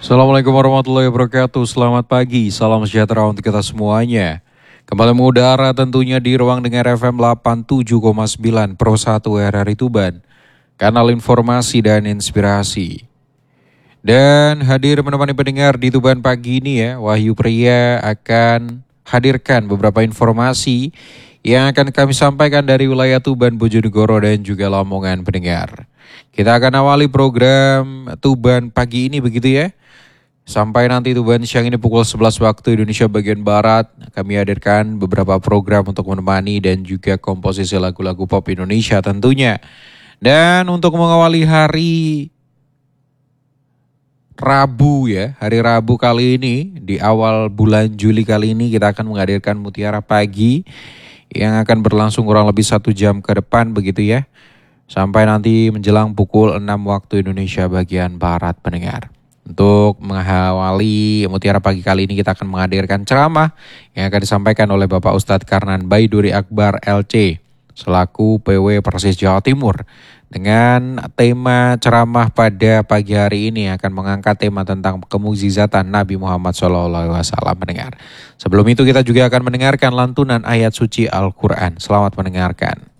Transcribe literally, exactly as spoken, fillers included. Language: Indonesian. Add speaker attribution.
Speaker 1: Assalamualaikum warahmatullahi wabarakatuh. Selamat pagi, salam sejahtera untuk kita semuanya. Kembali mengudara tentunya di ruang dengar F M delapan puluh tujuh koma sembilan Pro satu R R I Tuban, kanal informasi dan inspirasi. Dan hadir menemani pendengar di Tuban pagi ini ya, Wahyu Pria akan hadirkan beberapa informasi yang akan kami sampaikan dari wilayah Tuban, Bojonegoro dan juga Lamongan pendengar. Kita akan awali program Tuban pagi ini begitu ya. Sampai nanti Tuban siang ini pukul sebelas waktu Indonesia bagian Barat, kami hadirkan beberapa program untuk menemani dan juga komposisi lagu-lagu pop Indonesia tentunya. Dan untuk mengawali hari Rabu ya, hari Rabu kali ini, di awal bulan Juli kali ini kita akan menghadirkan Mutiara Pagi yang akan berlangsung kurang lebih satu jam ke depan begitu ya. Sampai nanti menjelang pukul enam waktu Indonesia bagian Barat pendengar. Untuk mengawali Mutiara Pagi kali ini kita akan menghadirkan ceramah yang akan disampaikan oleh Bapak Ustadz Karnan Baiduri Akbar L C selaku P W Persis Jawa Timur. Dengan tema ceramah pada pagi hari ini akan mengangkat tema tentang kemukjizatan Nabi Muhammad shallallahu alaihi wasallam mendengar. Sebelum itu kita juga akan mendengarkan lantunan ayat suci Al-Quran. Selamat mendengarkan.